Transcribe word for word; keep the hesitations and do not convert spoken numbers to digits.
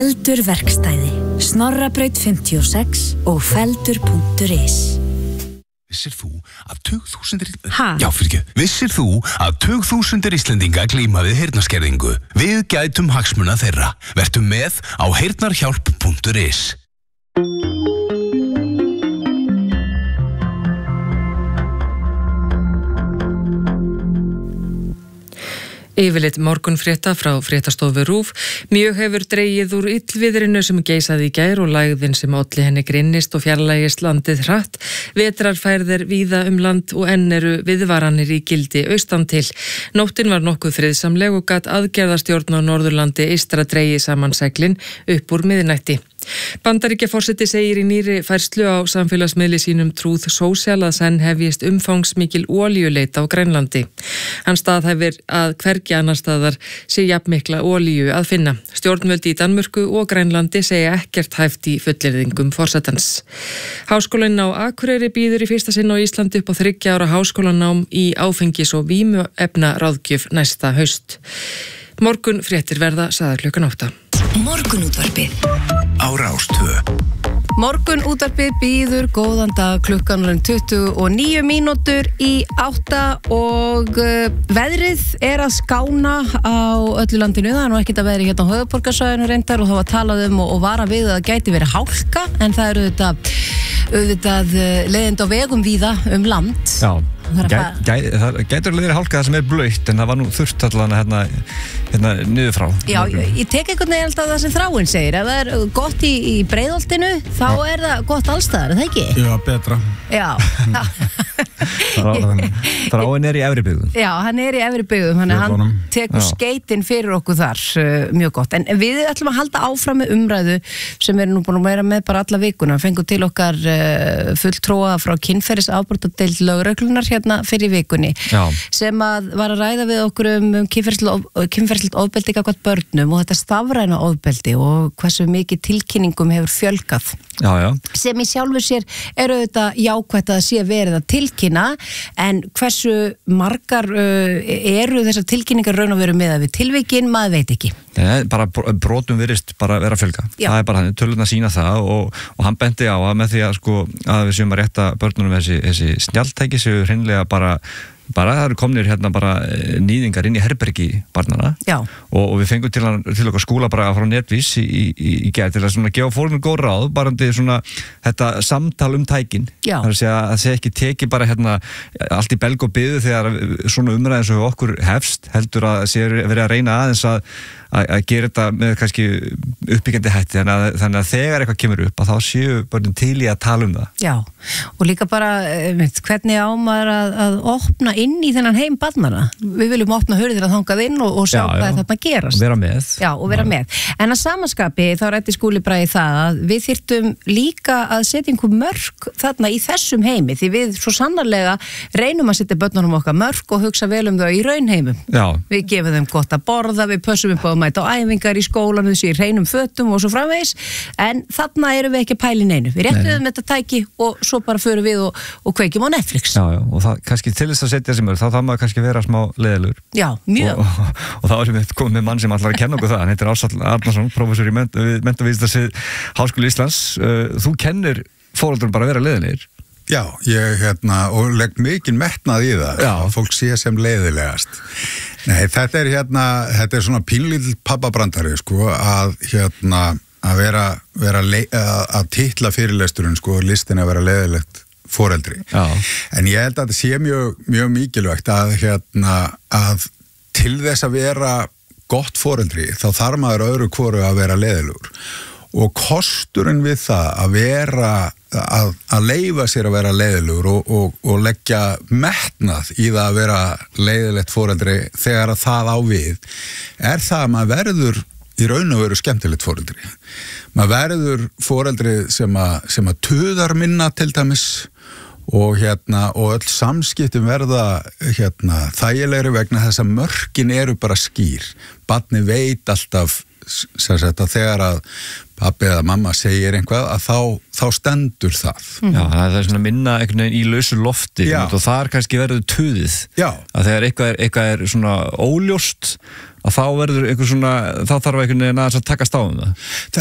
Feldur verkstæði, Snorrabraut fimmtíu og sex og feldur punktur is. Vissir þú að tugþúsundir Ha? Já, fyrir ekki. Vissir þú að tugþúsundir Íslendinga glíma við heyrnarskerðingu? Við gætum hagsmuna þeirra. Vertu með á heyrnarhjálp punktur is. Yfirleitt morgunfrétta frá fréttastofu RÚV. Mjög hefur dregið úr illviðrinu sem geisaði í gær og lægðin sem olli henni grinnist og fjarlægist landið hratt. Vetrarfærðir víða um land og enn eru viðvaranir í gildi austan til. Nóttin var nokkuð friðsamleg og gat aðgerðastjórn á Norðurlandi eystra dregið saman seglin upp úr miðnætti. Bandaríkjaforseti segir í nýrri færslu á samfélagsmiðli sínum Truth Social að senn hefjist umfangsmikil olíuleit á Grænlandi. Hann staðhæfir að hvergi annar staðar sé jafnmikla olíu að finna. Stjórnvöld í Danmörku og Grænlandi segja ekkert hæft í fullyrðingum forsetans. Háskólinn á Akureyri býður í fyrsta sinn á Íslandi upp á þriggja ára háskólanám í áfengis- og vímuefnaráðgjöf næsta haust. Morgun fréttir verða sagðar klukkan átta. Morgunútvarpið Á Rás tvö. Morgun útvarpið býður góðan dag, klukkan er tuttugu og níu mínútur í átta og uh, veðrið er að skána á öllu landinu. Það er nú ekkert að veðri hérna á höfuðborgarsvæðinu reyndar og það var talað um og, og vara við að það gæti verið hálka, en það eru auðvitað, auðvitað leiðindi á vegum víða um land. Já, Það er gæ, að gæ, það gætur alveg verið hálka það sem er blautt, en það var nú þurft allan hérna, hérna niður frá. Já, ég, ég tek einhvern veginn alltaf það sem Þráin segir. Ef það er gott í, í Breiðholtinu, þá er það gott allstaðar, er það ekki? Já, betra. Já. Þráin er í efri byggðum. Já, hann er í efri byggðum, þannig að hann Fjöllunum. tekur Já. skeytin fyrir okkur þar, uh, mjög gott. En við ætlum að halda áfram með umræðu sem við erum nú búin að vera með bara alla vikuna. Fengum til okkar uh, fulltrúa frá kynferðisafbrotadeild lögreglunar hérna fyrir vikunni. Já. Sem að var að ræða við okkur um, um kynferðislegt ofbeldi gagnvart börnum og þetta stafræna ofbeldi og hversu mikið tilkynningum hefur fjölgað. Já, já. Sem í sjálfur sér eru auðvitað jákvætt að sé verið að tilkynna, en hversu margar uh, eru þessar tilkynningar raun og veru með að við tilvikin, maður veit ekki. Nei, bara brotum virðist bara vera að fjölga. Já. Það er bara hann, tölurnar sína það og, og hann benti á að með því að sko að við séum að rétta börnunum þessi, þessi snjalltæki séu hreinlega bara bara það eru komnir hérna bara nýðingar inn í herbergi barnana. Já. og, og við fengum til, hann, til okkar skólabraga frá Netvís í, í, í gær til að svona gefa fólkum góð ráð bara til svona þetta samtal um tækin. Já. Það er að segja að það sé ekki teki bara hérna allt í belg og byðu þegar svona umræðin sem okkur hefst heldur að sé verið að reyna aðeins að að gera þetta með kannski uppbyggjandi hætti, þannig að, þannig að þegar eitthvað kemur upp að þá séu börnin til í að tala um það. Já, og líka bara veit, hvernig á maður að, að opna inn í þennan heim barnana. Við viljum opna hurðir að þangað inn og, og sjá Já, hvað já. er þarna gerast. Og vera með. Já, og vera með. En að samanskapi þá rætti Skúli Bragi það að við þyrftum líka að setja einhver mörk þarna í þessum heimi, því við svo sannarlega reynum að setja börnunum okkar mörk og hugsa vel um þau í raunheimum. Já. Við gefum þeim gott að borða, við pössum upp á að mæta á æfingar í skólanum, þessi í hreinum fötum og svo framvegis, en þarna erum við ekki að pæla í neinu. Við réttum þeim þetta tæki og svo bara förum við og, og kveikjum á Netflix. Já, já, og það kannski til þess að setja þessi mörg, þá þarf maður kannski að vera smá leiðilegur. Já, mjög. Og, og, og þá erum við komið með mann sem ætlar að kenna okkur það, hann heitir Ársæll Arnarsson, prófessor í menntavísindasvið Háskóla Íslands. Þú kennir foreldrum bara að vera leiðilegir. Já, ég hérna, og legg mikinn metnað í það, Já. að fólk sé sem leiðilegast. Nei, þetta er hérna, þetta er svona pínlítill pabbabrandari, sko, að hérna, að vera, vera lei, að, að titla fyrirlesturinn, sko, listin að vera leiðilegt foreldri. Já. En ég held að þetta sé mjög, mjög mikilvægt að hérna, að til þess að vera gott foreldri, þá þarf maður öðru hvoru að vera leiðilegur. Og kosturinn við það að vera, að, að leyfa sér að vera leiðilegur og, og, og leggja metnað í það að vera leiðilegt foreldri þegar að það á við, er það að maður verður í raun og veru skemmtilegt foreldri. Maður verður foreldri sem að, sem að tuðar minna til dæmis og hérna, og öll samskiptum verða hérna þægilegri vegna þess að mörkin eru bara skýr. Barnið veit alltaf sem sagt að þegar að pabbi eða mamma segir einhvað að þá, þá stendur það. Já, það er svona minna einhvern veginn í lausu lofti Já. og þar kannski verður tuðið. Já. Að þegar eitthvað er, eitthvað er svona óljóst að þá verður einhver svona, þá þarf einhvern veginn að takast á um það.